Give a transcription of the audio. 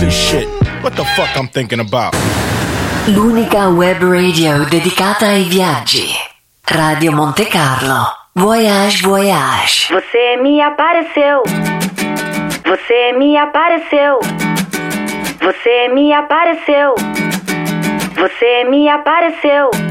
This shit. What the fuck I'm thinking about? L'unica web radio dedicata ai viaggi. Radio Monte Carlo. Voyage, voyage. Você me apareceu. Você me apareceu. Você me apareceu. Você me apareceu.